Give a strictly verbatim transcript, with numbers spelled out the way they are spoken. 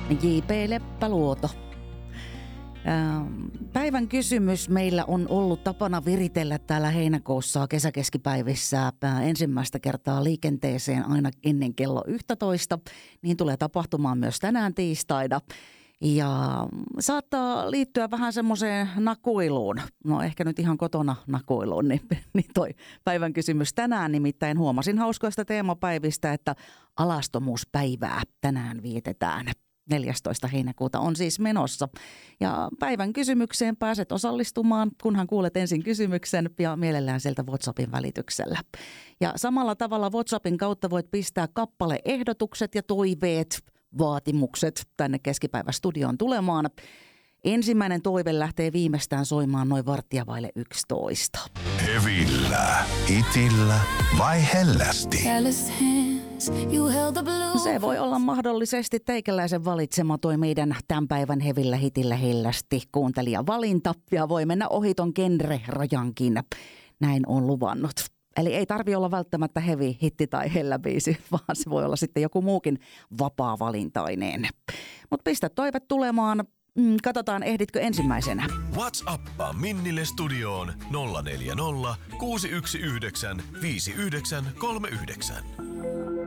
J P Leppäluoto. Päivän kysymys meillä on ollut tapana viritellä täällä heinäkuussa kesäkeskipäivissä ensimmäistä kertaa liikenteeseen aina ennen kello yksitoista. Niin tulee tapahtumaan myös tänään tiistaina. Ja saattaa liittyä vähän semmoiseen nakuiluun, no ehkä nyt ihan kotona nakuiluun, niin, niin toi päivän kysymys tänään nimittäin huomasin hauskoista teemapäivistä, että alastomuuspäivää tänään vietetään. neljästoista heinäkuuta on siis menossa. Ja päivän kysymykseen pääset osallistumaan, kunhan kuulet ensin kysymyksen ja mielellään sieltä WhatsAppin välityksellä. Ja samalla tavalla WhatsAppin kautta voit pistää kappaleehdotukset ja toiveet, vaatimukset tänne keskipäivästudioon tulemaan. Ensimmäinen toive lähtee viimeistään soimaan noin varttia vaille yksitoista. Hevillä, hitillä vai hellästi? Se voi olla mahdollisesti teikäläisen valitsema toi meidän tämän päivän Hevillä, hitillä, hellästi kuuntelijavalinta ja voi mennä ohiton genre-rajankin. Näin on luvannut. Eli ei tarvi olla välttämättä hevi, hitti tai helläbiisi, vaan se voi olla sitten joku muukin vapaa-valintainen. Mutta pistä toivet tulemaan. Mm, katsotaan, ehditkö ensimmäisenä. WhatsAppaa Minnille studioon nolla neljä nolla, kuusi yksi yhdeksän, viisi yhdeksän kolme yhdeksän.